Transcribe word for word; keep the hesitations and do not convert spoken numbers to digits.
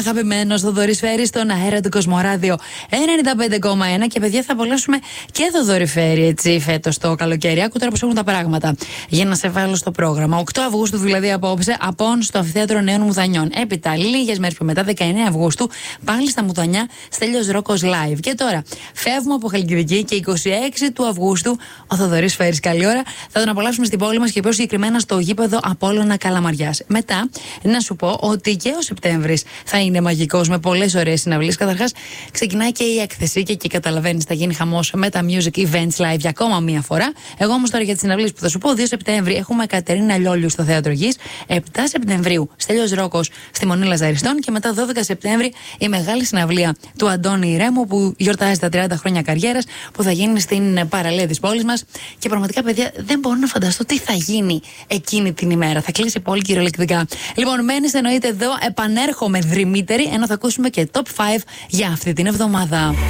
αγαπημένος Θοδωρής Φέρης στον αέρα του Κοσμοράδιο ενενήντα πέντε κόμμα ένα. Και παιδιά, θα απολαύσουμε και Θοδωρή Φέρη έτσι φέτος το καλοκαίρι. Άκου τώρα πώς έχουν τα πράγματα. Για να σε βάλω στο πρόγραμμα. οκτώ Αυγούστου δηλαδή απόψε, Απόν στο Αμφιθέατρο Νέων Μουδανιών. Έπειτα, λίγες μέρες πιο μετά, δεκαεννέα Αυγούστου, πάλι στα Μουδανιά, Στέλιος Ρόκος Live. Και τώρα, φεύγουμε από Χαλκιδική και είκοσι έξι του Αυγούστου, ο Θοδωρής Φέρης, καλή ώρα, θα τον απολαύσουμε στην πόλη μας και πιο συγκεκριμένα στο γήπεδο Απόλλωνα Καλαμαριάς. Μετά, να σου πω ότι και ο Σεπτέμβρης θα είναι μαγικός με πολλές ωραίες συναυλίες. Καταρχάς, ξεκινάει και η έκθεση και εκεί καταλαβαίνεις, θα γίνει χαμός με τα Music Events Live για ακόμα μία φορά. Εγώ όμως τώρα για τις συναυλίες που θα σου πω, δύο Σεπτέμβρη έχουμε Κατερίνα Λιόλιου στο Θέατρο Γης, επτά Σεπτεμβρίου Στέλιος Ρόκος στη Μονή Λαζαριστών και μετά δώδεκα Σεπτέμβρη η μεγάλη συναυλία του Αντώνη Ρέμου που γιορτάζει τα τριάντα χρόνια καριέρας, που θα γίνει στην παραλία της πόλης μας. Και πραγματικά, παιδιά, δεν μπορώ να φανταστώ τι θα γίνει εκείνη την ημέρα. Θα κλείσει πολύ κυριολεκτικά. Λοιπόν, μένεις εννοείται εδώ, επανέρχομαι δρυμύτερη, ενώ θα ακούσουμε και top πέντε για αυτή την εβδομάδα.